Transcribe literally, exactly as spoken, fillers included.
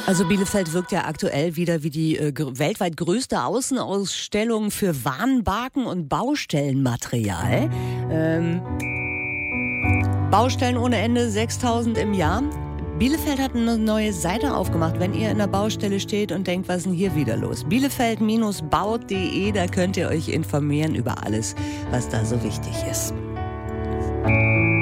Also Bielefeld wirkt ja aktuell wieder wie die äh, gr- weltweit größte Außenausstellung für Warnbarken und Baustellenmaterial. Ähm, Baustellen ohne Ende, sechstausend im Jahr. Bielefeld hat eine neue Seite aufgemacht, wenn ihr in der Baustelle steht und denkt, was ist denn hier wieder los? Bielefeld baut punkt de, da könnt ihr euch informieren über alles, was da so wichtig ist.